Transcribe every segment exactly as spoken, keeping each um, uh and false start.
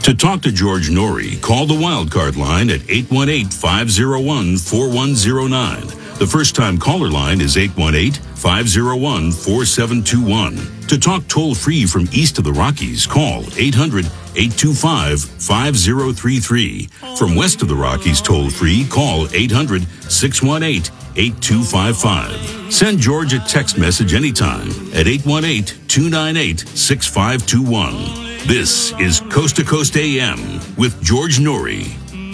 To talk to George Norrie, call the Wildcard line at eight one eight, five oh one, four one oh nine. The first-time caller line is eight one eight, five oh one, four seven two one. To talk toll-free from east of the Rockies, call eight hundred, eight two five, five oh three three. From west of the Rockies toll-free, call eight hundred, six one eight, eight two five five. Send George a text message anytime at eight one eight, two nine eight, six five two one. This is Coast to Coast A M with George Norrie.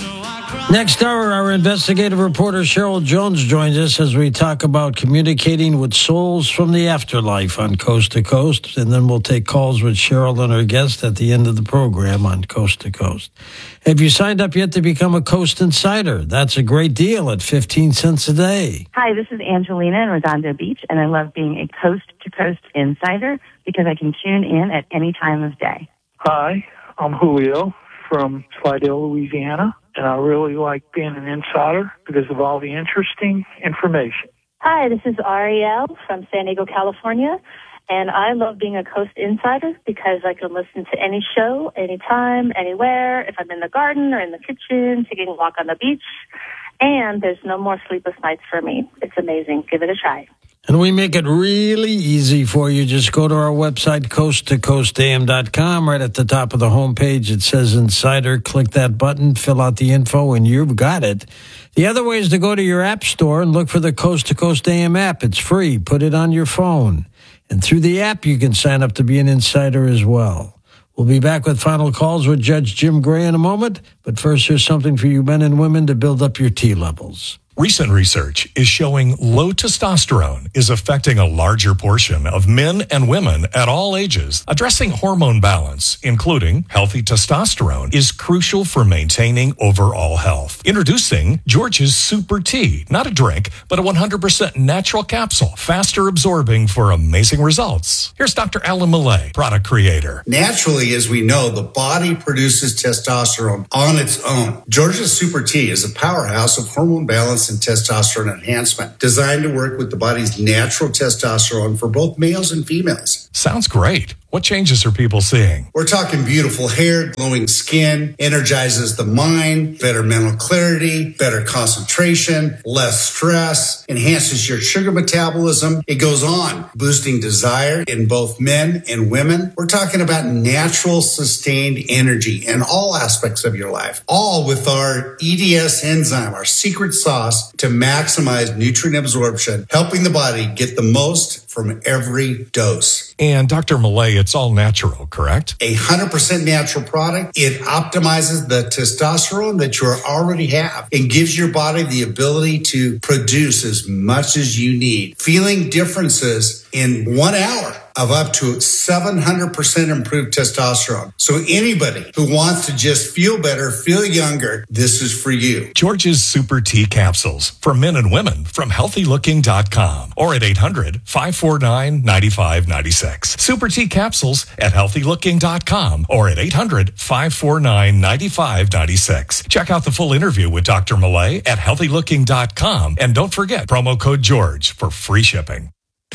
Next hour, our investigative reporter Cheryl Jones joins us as we talk about communicating with souls from the afterlife on Coast to Coast. And then we'll take calls with Cheryl and her guest at the end of the program on Coast to Coast. Have you signed up yet to become a Coast Insider? That's a great deal at fifteen cents a day. Hi, this is Angelina in Redondo Beach, and I love being a Coast to Coast Insider because I can tune in at any time of day. Hi, I'm Julio from Slidell, Louisiana, and I really like being an insider because of all the interesting information. Hi, this is Ariel from San Diego, California, and I love being a Coast Insider because I can listen to any show, anytime, anywhere, if I'm in the garden or in the kitchen, taking a walk on the beach, and there's no more sleepless nights for me. It's amazing. Give it a try. And we make it really easy for you. Just go to our website, coast to coast a m dot com. Right at the top of the homepage, it says Insider. Click that button, fill out the info, and you've got it. The other way is to go to your app store and look for the Coast to Coast A M app. It's free. Put it on your phone. And through the app, you can sign up to be an insider as well. We'll be back with final calls with Judge Jim Gray in a moment. But first, here's something for you men and women to build up your T levels. Recent research is showing low testosterone is affecting a larger portion of men and women at all ages. Addressing hormone balance, including healthy testosterone, is crucial for maintaining overall health. Introducing George's Super Tea, not a drink, but a one hundred percent natural capsule, faster absorbing for amazing results. Here's Doctor Alan Millay, product creator. Naturally, as we know, the body produces testosterone on its own. George's Super Tea is a powerhouse of hormone balance and testosterone enhancement, designed to work with the body's natural testosterone for both males and females. Sounds great. What changes are people seeing? We're talking beautiful hair, glowing skin, energizes the mind, better mental clarity, better concentration, less stress, enhances your sugar metabolism. It goes on, boosting desire in both men and women. We're talking about natural, sustained energy in all aspects of your life, all with our E D S enzyme, our secret sauce to maximize nutrient absorption, helping the body get the most from every dose. And Doctor Millay, it's all natural, correct? A one hundred percent natural product. It optimizes the testosterone that you already have and gives your body the ability to produce as much as you need. Feeling differences in one hour of up to seven hundred percent improved testosterone. So anybody who wants to just feel better, feel younger, this is for you. George's Super Tea Capsules for men and women from healthy looking dot com or at eight hundred, five four nine, nine five nine six. Super Tea Capsules at healthy looking dot com or at eight hundred, five four nine, nine five nine six. Check out the full interview with Doctor Millay at healthy looking dot com and don't forget promo code George for free shipping.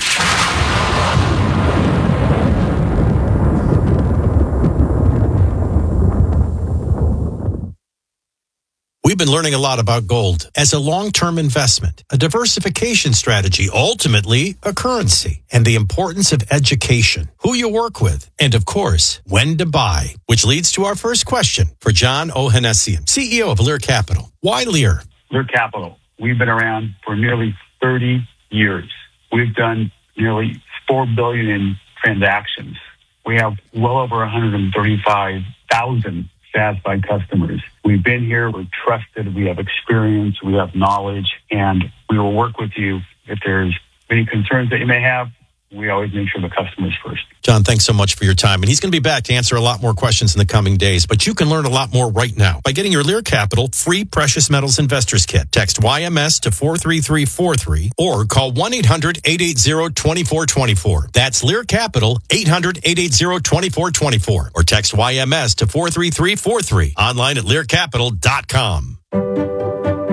We've been learning a lot about gold as a long-term investment, a diversification strategy, ultimately a currency, and the importance of education, who you work with, and of course, when to buy, which leads to our first question for John Ohanessian, C E O of Lear Capital. Why Lear? Lear Capital. We've been around for nearly thirty years. We've done nearly four billion dollars in transactions. We have well over one hundred thirty-five thousand satisfied customers. We've been here, we're trusted, we have experience, we have knowledge, and we will work with you if there's any concerns that you may have. We always make sure the customer's first. John, thanks so much for your time. And he's going to be back to answer a lot more questions in the coming days. But you can learn a lot more right now by getting your Lear Capital free Precious Metals Investors Kit. Text Y M S to four three three four three or call one eight hundred, eight eight zero, two four two four. That's Lear Capital, eight hundred, eight eight zero, two four two four. Or text Y M S to four three three four three. Online at lear capital dot com. Look,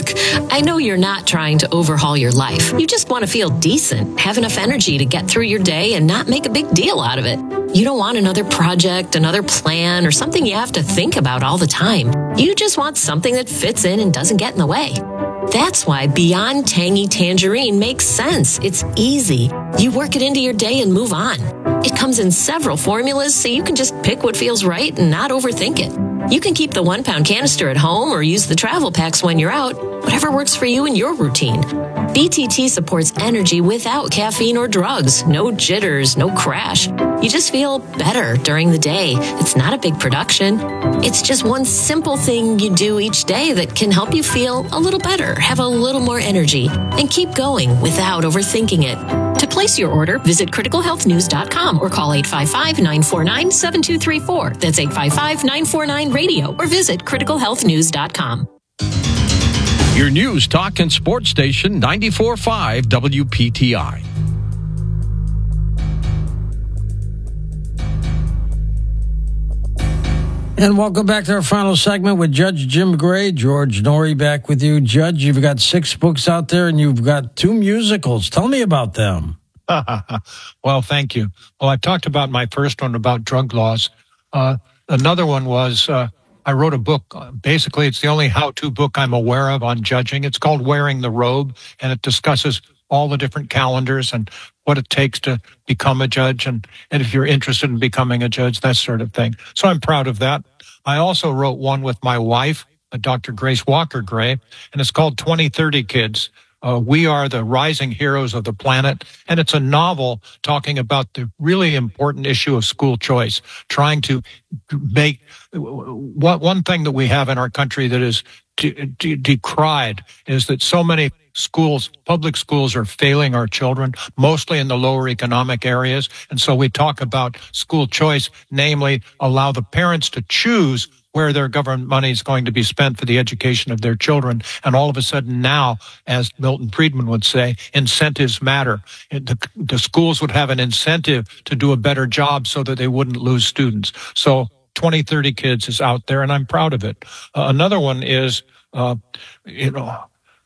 I know you're not trying to overhaul your life. You just want to feel decent, have enough energy to get through your day and not make a big deal out of it. You don't want another project, another plan, or something you have to think about all the time. You just want something that fits in and doesn't get in the way. That's why Beyond Tangy Tangerine makes sense. It's easy. You work it into your day and move on. It comes in several formulas, so you can just pick what feels right and not overthink it. You can keep the one-pound canister at home or use the travel packs when you're out, whatever works for you and your routine. B T T supports energy without caffeine or drugs. No jitters, no crash. You just feel better during the day. It's not a big production. It's just one simple thing you do each day that can help you feel a little better, have a little more energy, and keep going without overthinking it. To place your order, visit critical health news dot com or call eight five five, nine four nine, seven two three four. That's eight five five, nine four nine, radio or visit critical health news dot com. Your news, talk, and sports station, ninety-four point five W P T I. And welcome back to our final segment with Judge Jim Gray. George Noory back with you. Judge, you've got six books out there and you've got two musicals. Tell me about them. Well, thank you. Well, I talked about my first one about drug laws. Uh, another one was uh, I wrote a book. Basically, it's the only how-to book I'm aware of on judging. It's called Wearing the Robe, and it discusses all the different calendars and what it takes to become a judge, and, and if you're interested in becoming a judge, that sort of thing. So I'm proud of that. I also wrote one with my wife, Doctor Grace Walker Gray, and it's called twenty thirty Kids. Uh, we are the rising heroes of the planet, and it's a novel talking about the really important issue of school choice, trying to make what one thing that we have in our country that is de- de- decried is that so many schools, public schools, are failing our children, mostly in the lower economic areas. And so we talk about school choice, namely allow the parents to choose where their government money is going to be spent for the education of their children. And all of a sudden now, as Milton Friedman would say, incentives matter. The, the schools would have an incentive to do a better job so that they wouldn't lose students. So twenty thirty Kids is out there, and I'm proud of it. Uh, another one is, uh, you know,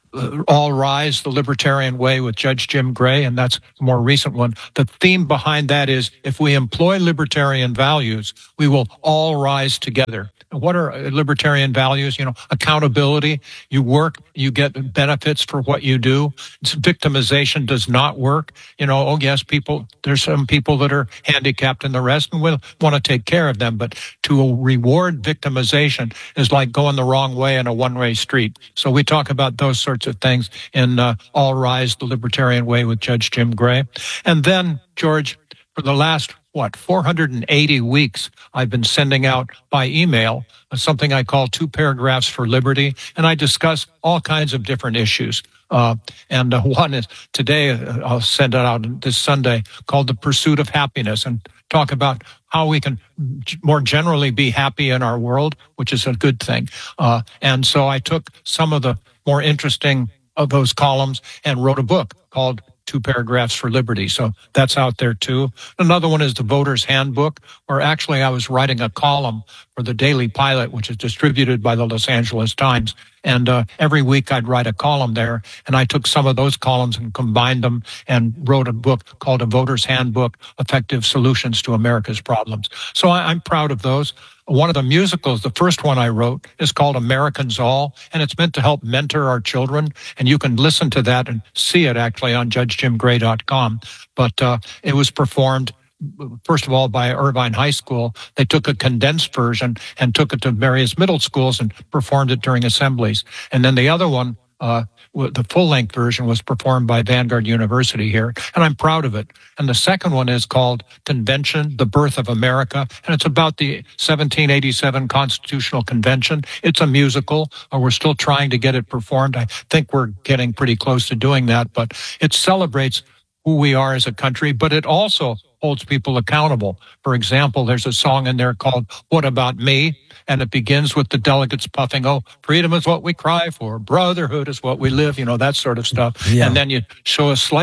All Rise, The Libertarian Way with Judge Jim Gray, and that's a more recent one. The theme behind that is, if we employ libertarian values, we will all rise together. What are libertarian values? You know, accountability. You work, you get benefits for what you do. Victimization does not work. You know, oh yes, people, there's some people that are handicapped and the rest, and we'll want to take care of them. But to reward victimization is like going the wrong way in a one-way street. So we talk about those sorts of things in uh, All Rise, The Libertarian Way with Judge Jim Gray. And then, George, for the last what, four hundred eighty weeks, I've been sending out by email something I call Two Paragraphs for Liberty, and I discuss all kinds of different issues. Uh, and uh, one is today, uh, I'll send it out this Sunday, called The Pursuit of Happiness, and talk about how we can more generally be happy in our world, which is a good thing. Uh, and so I took some of the more interesting of those columns and wrote a book called Two Paragraphs for Liberty. So that's out there too. Another one is the Voter's Handbook, where actually I was writing a column for the Daily Pilot, which is distributed by the Los Angeles Times. And uh, every week I'd write a column there. And I took some of those columns and combined them and wrote a book called A Voter's Handbook, Effective Solutions to America's Problems. So I, I'm proud of those. One of the musicals, the first one I wrote, is called Americans All, and it's meant to help mentor our children. And you can listen to that and see it actually on judge jim gray dot com. But uh, it was performed, first of all, by Irvine High School. They took a condensed version and took it to various middle schools and performed it during assemblies. And then the other one, uh, the full-length version, was performed by Vanguard University here, and I'm proud of it. And the second one is called Convention, The Birth of America, and it's about the seventeen eighty-seven Constitutional Convention. It's a musical, or we're still trying to get it performed. I think we're getting pretty close to doing that, but it celebrates who we are as a country, but it also holds people accountable. For example, there's a song in there called What About Me? And it begins with the delegates puffing, oh, freedom is what we cry for, brotherhood is what we live, you know, that sort of stuff. Yeah. And then you show a slave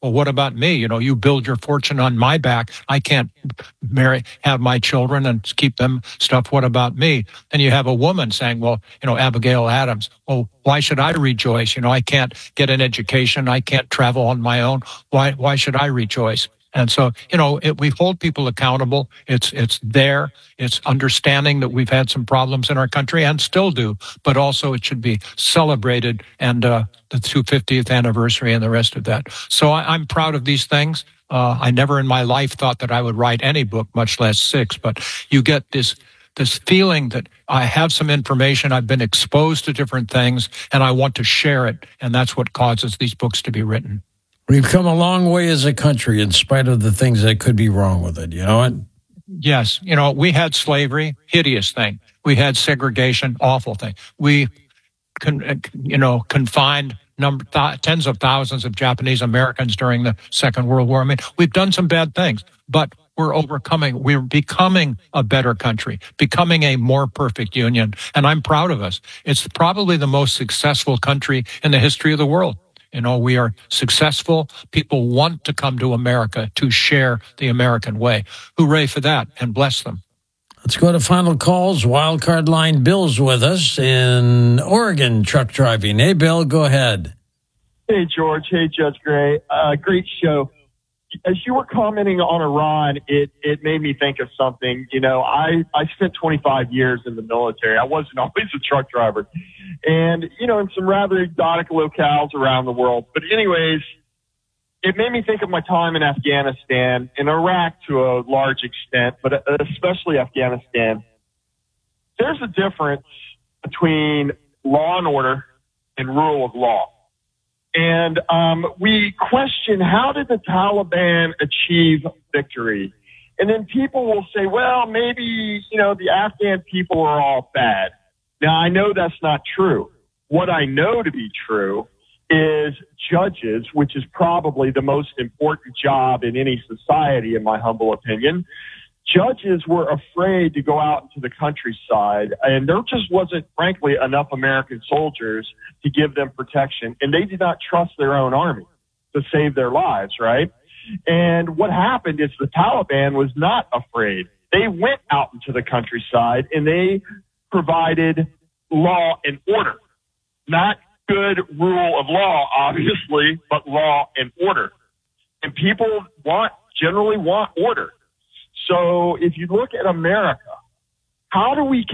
Well, what about me? You know, you build your fortune on my back. I can't marry, have my children and keep them stuff. What about me? Then you have a woman saying, well, you know, Abigail Adams, well, why should I rejoice? You know, I can't get an education. I can't travel on my own. Why, why should I rejoice? And so, you know, it, we hold people accountable. It's, it's there. It's understanding that we've had some problems in our country and still do, but also it should be celebrated and, uh, the two hundred fiftieth anniversary and the rest of that. So I, I'm proud of these things. Uh, I never in my life thought that I would write any book, much less six, but you get this, this feeling that I have some information. I've been exposed to different things and I want to share it. And that's what causes these books to be written. We've come a long way as a country in spite of the things that could be wrong with it, you know what? Yes. You know, we had slavery, hideous thing. We had segregation, awful thing. We, con, you know, confined number, th- tens of thousands of Japanese Americans during the Second World War. I mean, we've done some bad things, but we're overcoming, we're becoming a better country, becoming a more perfect union. And I'm proud of us. It's probably the most successful country in the history of the world. You know, we are successful. People want to come to America to share the American way. Hooray for that, and bless them. Let's go to final calls. Wildcard line, Bill's with us in Oregon, truck driving. Hey, Bill, go ahead. Hey, George. Hey, Judge Gray. Uh, great show. As you were commenting on Iran, it, it made me think of something. You know, I, I spent twenty-five years in the military. I wasn't always a truck driver. And, you know, in some rather exotic locales around the world. But anyways, it made me think of my time in Afghanistan, in Iraq to a large extent, but especially Afghanistan. There's a difference between law and order and rule of law. And um, we question, how did the Taliban achieve victory? And then people will say, well, maybe, you know, the Afghan people are all bad. Now, I know that's not true. What I know to be true is judges, which is probably the most important job in any society, in my humble opinion. Judges were afraid to go out into the countryside, and there just wasn't, frankly, enough American soldiers to give them protection, and they did not trust their own army to save their lives, right? And what happened is the Taliban was not afraid. They went out into the countryside, and they provided law and order, not good rule of law, obviously, but law and order. And people want, generally want order. So if you look at America, how do we